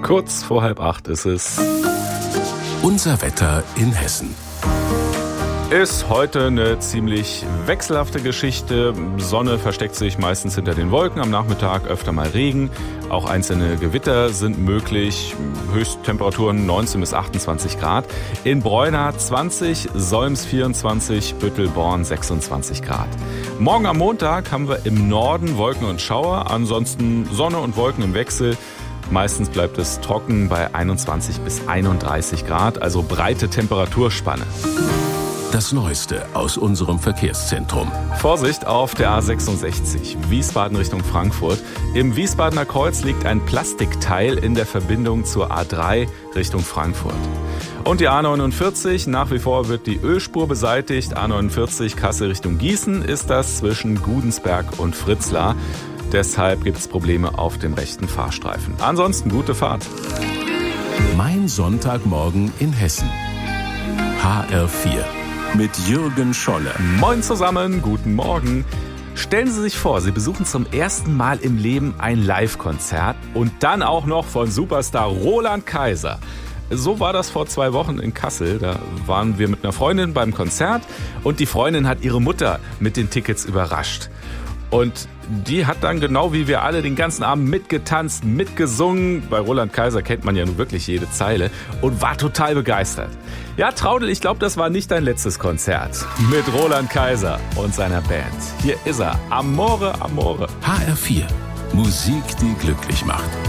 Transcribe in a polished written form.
Kurz vor 7:30 ist es. Unser Wetter in Hessen. Ist heute eine ziemlich wechselhafte Geschichte. Sonne versteckt sich meistens hinter den Wolken, am Nachmittag öfter mal Regen. Auch einzelne Gewitter sind möglich. Höchsttemperaturen 19 bis 28 Grad. In Breuna 20, Solms 24, Büttelborn 26 Grad. Morgen am Montag haben wir im Norden Wolken und Schauer, ansonsten Sonne und Wolken im Wechsel. Meistens bleibt es trocken bei 21 bis 31 Grad, also breite Temperaturspanne. Das Neueste aus unserem Verkehrszentrum. Vorsicht auf der A66, Wiesbaden Richtung Frankfurt. Im Wiesbadener Kreuz liegt ein Plastikteil in der Verbindung zur A3 Richtung Frankfurt. Und die A49, nach wie vor wird die Ölspur beseitigt. A49 Kassel Richtung Gießen ist das zwischen Gudensberg und Fritzlar. Deshalb gibt es Probleme auf dem rechten Fahrstreifen. Ansonsten gute Fahrt. Mein Sonntagmorgen in Hessen. HR4 mit Jürgen Scholle. Moin zusammen, guten Morgen. Stellen Sie sich vor, Sie besuchen zum ersten Mal im Leben ein Live-Konzert und dann auch noch von Superstar Roland Kaiser. So war das vor 2 Wochen in Kassel. Da waren wir mit einer Freundin beim Konzert und die Freundin hat ihre Mutter mit den Tickets überrascht. Und die hat dann genau wie wir alle den ganzen Abend mitgetanzt, mitgesungen. Bei Roland Kaiser kennt man ja nun wirklich jede Zeile und war total begeistert. Ja, Traudel, ich glaube, das war nicht dein letztes Konzert mit Roland Kaiser und seiner Band. Hier ist er, Amore, Amore. HR4, Musik, die glücklich macht.